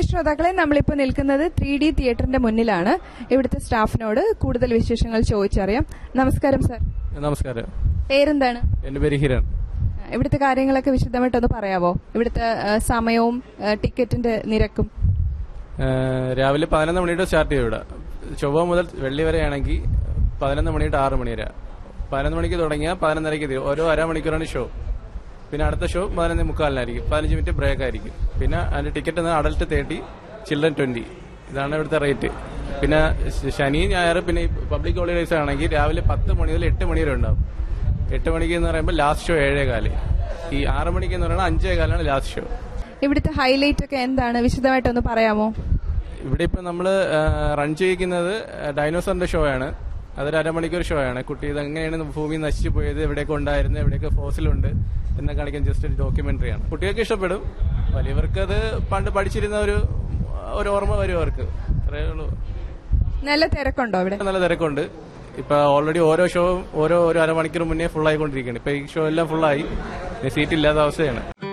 പ്രിയ ശ്രോതാക്കളെ, നമ്മളിപ്പോൾ നിൽക്കുന്നത് 3D തിയേറ്ററിന്റെ മുന്നിലാണ്. ഇവിടുത്തെ സ്റ്റാഫിനോട് കൂടുതൽ വിശേഷങ്ങൾ ചോദിച്ചറിയാം. നമസ്കാരം സാർ. നമസ്കാരം. പേരെന്താണ്? എന്റെ പേര് ഹിരൺ. ഇവിടുത്തെ കാര്യങ്ങളൊക്കെ വിശദമായിട്ടൊന്ന് പറയാവോ? ഇവിടുത്തെ സമയവും ടിക്കറ്റിന്റെ നിരക്കും. രാവിലെ 11 മണിയുടെ സ്റ്റാർട്ട് ചെയ്യും. ഇവിടെ ചൊവ്വ മുതൽ വെള്ളി വരെ ആണെങ്കിൽ 11 മണിയുടെ 6 മണി വരെ. 11 മണിക്ക് തുടങ്ങിയാൽ 11:30 തീരും. ഓരോ അരമണിക്കൂറാണ് ഷോ. പിന്നെ അടുത്ത ഷോ 11:45 15 മിനിറ്റ് ബ്രേക്ക് ആയിരിക്കും. പിന്നെ അതിന്റെ ടിക്കറ്റ് അഡൽട്ട് 30, ചിൽഡ്രൻ 20. ഇതാണ് ഇവിടുത്തെ റേറ്റ്. പിന്നെ ശനി ഞായർ പിന്നെ പബ്ലിക് ഹോളിഡേസ് ആണെങ്കിൽ രാവിലെ 10 മണി മുതൽ 8 മണി വരെ ഉണ്ടാവും. 8 മണിക്ക് എന്ന് പറയുമ്പോൾ ലാസ്റ്റ് ഷോ 7:15. ഈ 6 മണിക്ക് എന്ന് പറയുന്നത് 5:15 ലാസ്റ്റ് ഷോ. ഇവിടുത്തെ ഹൈലൈറ്റ് ഒക്കെ എന്താണ്, വിശദമായിട്ടൊന്ന് പറയാമോ? ഇവിടെ ഇപ്പൊ നമ്മള് റൺ ചെയ്യിക്കുന്നത് ഡൈനോസറിന്റെ ഷോ ആണ്. അതൊരു അരമണിക്കൂർ ഷോ ആണ്. കുട്ടി ഇതെങ്ങനെയാണ് ഭൂമി നശിച്ചു പോയത്, എവിടെയൊക്കെ ഉണ്ടായിരുന്നു, എവിടെയൊക്കെ ഫോസിലുണ്ട് എന്ന് കാണിക്കാൻ ജസ്റ്റ് ഒരു ഡോക്യുമെന്ററി ആണ്. കുട്ടികൾക്ക് ഇഷ്ടപ്പെടും. വലിയവർക്ക് അത് പണ്ട് പഠിച്ചിരുന്ന ഒരു ഓർമ്മ വരും അവർക്ക്. അത്രേ ഉള്ളൂ. നല്ല തിരക്കുണ്ടോ ഇവിടെ? നല്ല തിരക്കുണ്ട്. ഇപ്പൊ ഓൾറെഡി ഓരോ ഷോവും ഒരു അരമണിക്കൂർ മുന്നേ ഫുൾ ആയിക്കൊണ്ടിരിക്കുകയാണ്. ഇപ്പൊ ഈ ഷോ എല്ലാം ഫുള്ളായി. സീറ്റ് ഇല്ലാത്ത അവസ്ഥയാണ്.